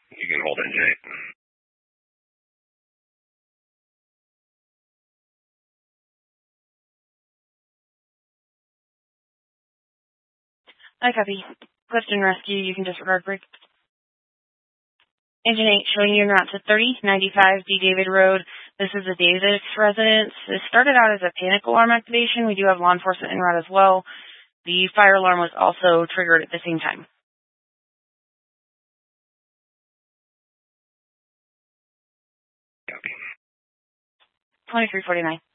You can hold engine 8. I copy. Clifton Rescue, you can disregard break. Engine 8 showing you en route to 3095 D. David Road. This is a Davis residence. This started out as a panic alarm activation. We do have law enforcement en route as well. The fire alarm was also triggered at the same time. Copy. 2349.